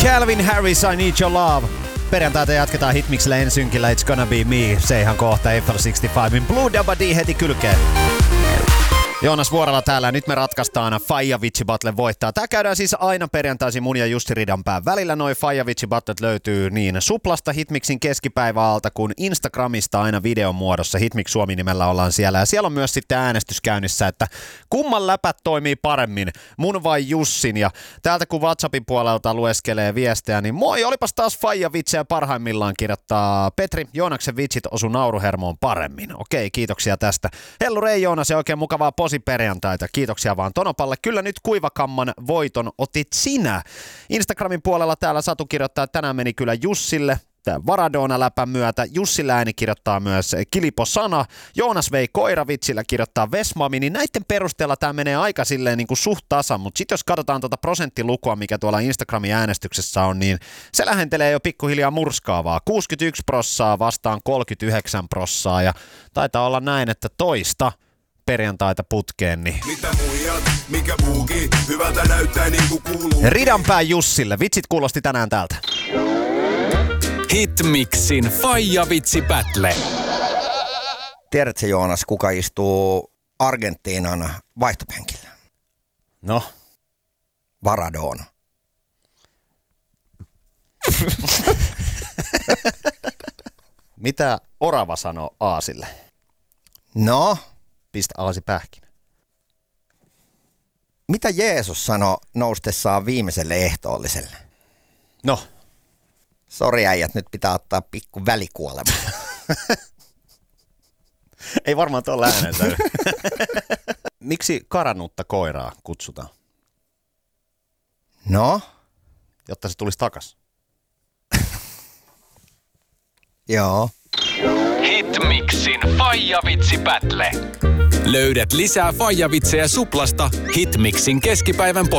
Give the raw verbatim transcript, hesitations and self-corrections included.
Calvin Harris, I Need Your Love. Perjantaita jatketaan Hitmixillä ensynkillä It's Gonna Be Me. Se ihan kohta F L kuusikymmentäviisi. Blue Dabba D heti kylkeen. Joonas Vuorala täällä. Nyt me ratkaistaan Faija Vitsi Battle voittaa. Tää käydään siis aina perjantaisin mun ja Jussi Ridanpään välillä. Noi Faija Vitsi Battlet löytyy niin Suplasta Hitmixin keskipäiväalta kuin Instagramista aina videon muodossa. Hitmix Suomi nimellä ollaan siellä. Ja siellä on myös sitten äänestys käynnissä, että kumman läpät toimii paremmin, mun vai Jussin. Ja täältä kun WhatsAppin puolelta lueskelee viestejä, niin moi, olipas taas Faija Vitsejä parhaimmillaan, kirjoittaa Petri. Joonaksen vitsit osu nauruhermoon paremmin. Okei, kiitoksia tästä. Hellu Rei Joonas ja oikein mukavaa posi perjantaita. Kiitoksia vaan Tonopalle. Kyllä nyt kuivakamman voiton otit sinä. Instagramin puolella täällä Satu kirjoittaa, että tänään meni kyllä Jussille. Varadona-läpän myötä. Jussille ääni kirjoittaa myös Kilipo Sana. Joonas vei koiravitsillä kirjoittaa Vesmami. Niin näiden perusteella tämä menee aika silleen niin kuin suht tasan. Mutta sitten jos katsotaan tuota prosenttilukua, mikä tuolla Instagramin äänestyksessä on, niin se lähentelee jo pikkuhiljaa murskaavaa. kuusikymmentäyksi prossaa vastaan kolmekymmentäyhdeksän prossaa. Ja taitaa olla näin, että toista perjantaita putkeen, niin mitä muijat, mikä puuki, hyvältä näyttää niin kuin kuuluu. Ridanpää Jussille. Vitsit kuulosti tänään täältä. Hitmixin Faija Vitsi Battle. Tiedätkö Joonas, kuka istuu Argentiinan vaihtopenkillä? No? Varadona. Mitä orava sanoo aasille? No? Pistä aasi pähkinä. Mitä Jeesus sanoi noustessaan viimeiselle ehtoolliselle? No? Sori äijät, nyt pitää ottaa pikku välikuolema. Ei varmaan tuolla äänensä. Miksi karannutta koiraa kutsutaan? No? Jotta se tulisi takas. Joo. Hitmixin Faija Vitsi Battle. Löydät lisää Faija Vitsejä Suplasta Hitmixin keskipäivän